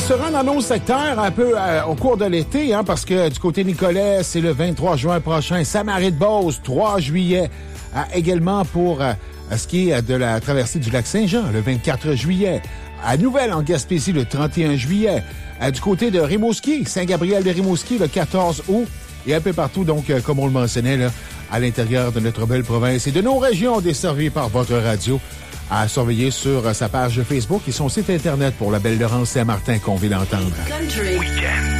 se rendre dans nos secteurs un peu au cours de l'été, hein, parce que du côté Nicolet, c'est le 23 juin prochain. Saint-Marie-de-Beauce, 3 juillet. Également pour ce qui est de la traversée du lac Saint-Jean, le 24 juillet. À Nouvelle, en Gaspésie, le 31 juillet. Du côté de Rimouski, Saint-Gabriel-de-Rimouski, le 14 août. Et un peu partout, donc, comme on le mentionnait, là, à l'intérieur de notre belle province et de nos régions desservies par votre radio. À surveiller sur sa page Facebook et son site Internet pour la belle Laurence Saint-Martin qu'on vient d'entendre. Country. Weekend.